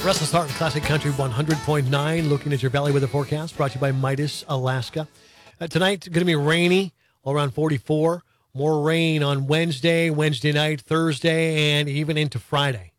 Restless Heart Classic Country 100.9. Looking at your valley weather forecast brought to you by Midas, Alaska. Tonight, going to be rainy, all around 44. More rain on Wednesday night, Thursday, and even into Friday.